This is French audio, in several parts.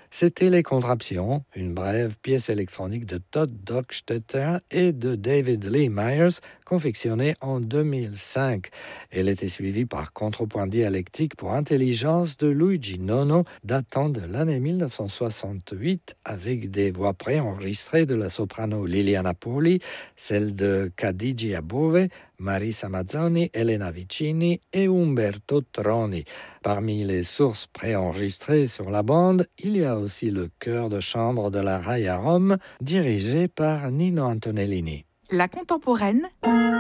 C'était Les Contraptions, une brève pièce électronique de Todd Dockstetter et de David Lee Myers, confectionnée en 2005. Elle était suivie par Contrepoint dialectique pour intelligence de Luigi Nono, datant de l'année 1968, avec des voix préenregistrées de la soprano Liliana Poli, celle de Khadija Bove, Marisa Mazzoni, Elena Vicini et Umberto Troni. Parmi les sources préenregistrées sur la bande, il y a aussi le chœur de chambre de la Rai à Rome, dirigé par Nino Antonellini. La contemporaine,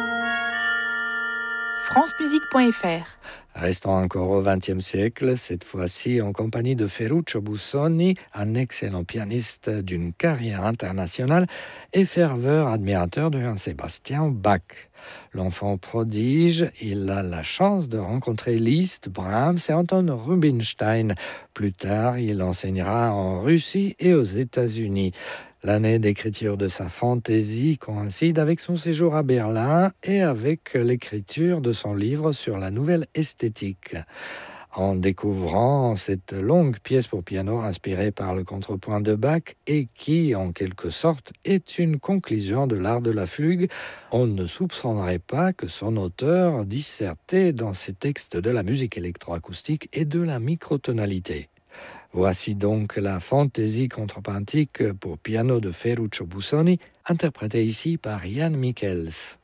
francemusique.fr. Restons encore au XXe siècle, cette fois-ci en compagnie de Ferruccio Busoni, un excellent pianiste d'une carrière internationale et ferveur admirateur de Johann-Sebastian Bach. L'enfant prodige, il a la chance de rencontrer Liszt, Brahms et Anton Rubinstein. Plus tard, il enseignera en Russie et aux États-Unis. L'année d'écriture de sa fantaisie coïncide avec son séjour à Berlin et avec l'écriture de son livre sur la nouvelle esthétique. En découvrant cette longue pièce pour piano inspirée par le contrepoint de Bach et qui, en quelque sorte, est une conclusion de l'art de la fugue, on ne soupçonnerait pas que son auteur dissertait dans ses textes de la musique électroacoustique et de la microtonalité. Voici donc la fantaisie contrepointique pour piano de Ferruccio Busoni, interprétée ici par Jan Michels.